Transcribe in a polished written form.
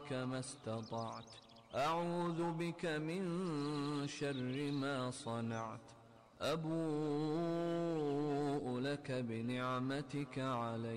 طاعتك ما استطعت. أعوذ بك من شر ما صنعت. أبوء لك بنعمتك علي